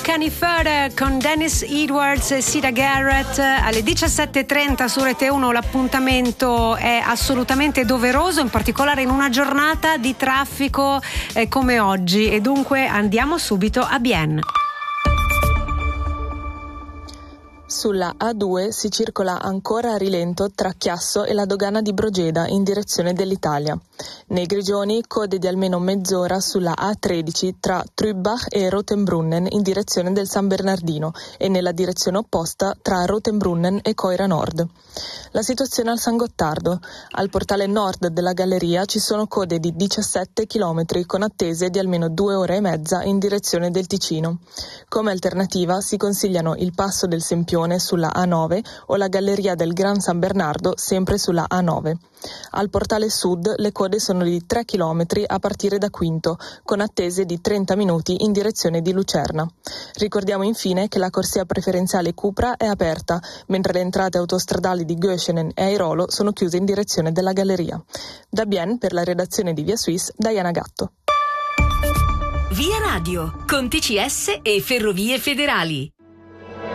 Look Any Further con Dennis Edwards e Sida Garrett alle 17:30 su Rete 1. L'appuntamento è assolutamente doveroso, in particolare in una giornata di traffico come oggi, e dunque andiamo subito a Bienne. Sulla A2 si circola ancora a rilento tra Chiasso e la dogana di Brogeda in direzione dell'Italia. Nei Grigioni code di almeno mezz'ora sulla A13 tra Trübach e Rotenbrunnen in direzione del San Bernardino e nella direzione opposta tra Rotenbrunnen e Coira Nord. La situazione al San Gottardo. Al portale nord della galleria ci sono code di 17 km con attese di almeno 2 ore e mezza in direzione del Ticino. Come alternativa si consigliano il passo del Sempione sulla A9 o la galleria del Gran San Bernardo sempre sulla A9. Al portale sud le code sono di 3 km a partire da Quinto, con attese di 30 minuti in direzione di Lucerna. Ricordiamo infine che la corsia preferenziale Cupra è aperta, mentre le entrate autostradali di Göschenen e Airolo sono chiuse in direzione della galleria. Da Bienne, per la redazione di Via Suisse, Diana Gatto. Via Radio, con TCS e Ferrovie Federali.